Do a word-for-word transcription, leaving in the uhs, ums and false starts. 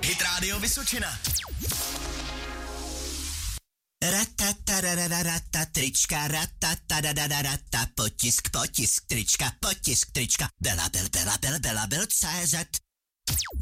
Hit Radio Vysočina. Ratatarararata, trička, ratatarararata, potisk, potisk, trička, potisk, trička, Bela, Bel, Bela, Bel, Bela, Bel, C Z.